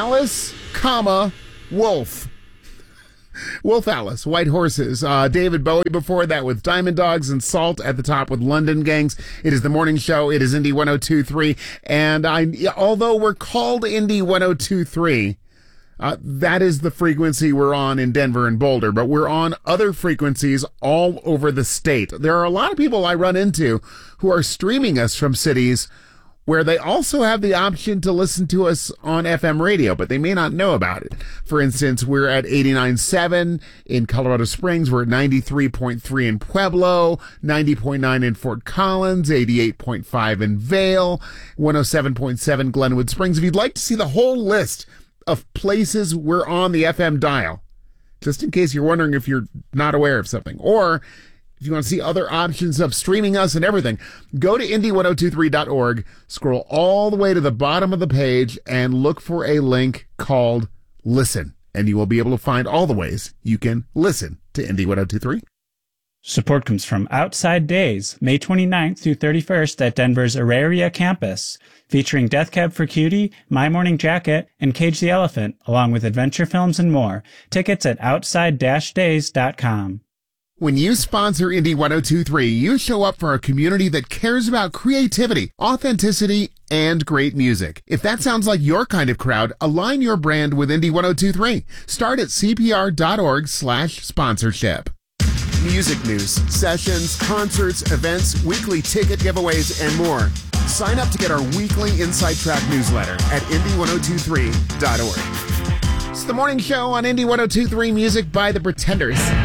Alice, Wolf. Wolf Alice, White Horses. David Bowie before that with Diamond Dogs, and Salt at the top with London Gangs. It is the morning show. It is Indie 102.3. And although we're called Indie 102.3, that is the frequency we're on in Denver and Boulder, but we're on other frequencies all over the state. There are a lot of people I run into who are streaming us from cities where they also have the option to listen to us on FM radio, but they may not know about it. For instance, we're at 89.7 in Colorado Springs. We're at 93.3 in Pueblo, 90.9 in Fort Collins, 88.5 in Vail, 107.7 Glenwood Springs. If you'd like to see the whole list of places we're on the FM dial, just in case you're wondering if you're not aware of something, or if you want to see other options of streaming us and everything, go to indie1023.org, scroll all the way to the bottom of the page, and look for a link called Listen, and you will be able to find all the ways you can listen to Indie 102.3. Support comes from Outside Days, May 29th through 31st at Denver's Auraria campus, featuring Death Cab for Cutie, My Morning Jacket, and Cage the Elephant, along with adventure films and more. Tickets at outside-days.com. When you sponsor Indie 102.3, you show up for a community that cares about creativity, authenticity, and great music. If that sounds like your kind of crowd, align your brand with Indie 102.3. Start at cpr.org/sponsorship. Music news, sessions, concerts, events, weekly ticket giveaways, and more. Sign up to get our weekly Inside Track newsletter at indie1023.org. It's the morning show on Indie 102.3, music by The Pretenders.